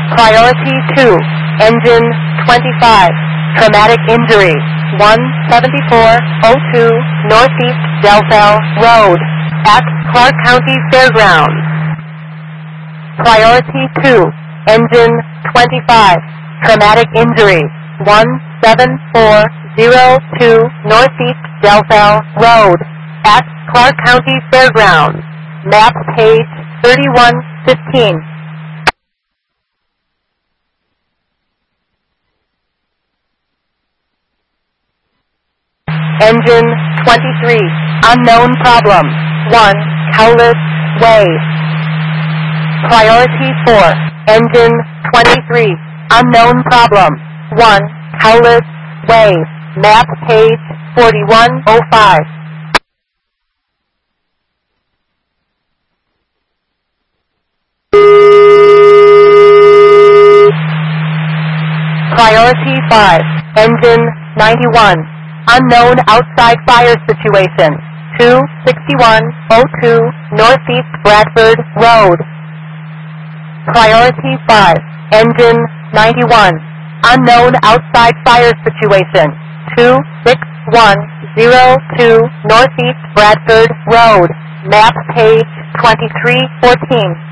Priority 2, engine 25, traumatic injury, 17402 Northeast Delphel Road, at Clark County Fairgrounds. Priority 2, engine 25, traumatic injury, 17402 Northeast Delphel Road, at Clark County Fairgrounds. Map page 3115. Engine 23, unknown problem, 1 Cowlitz Way. Priority 4, engine 23, unknown problem, 1 Cowlitz Way. Map page 4105. Priority 5, engine 91, unknown outside fire situation, 26102 Northeast Bradford Road. Priority 5, engine 91, unknown outside fire situation, 26102 Northeast Bradford Road. Map page 2314.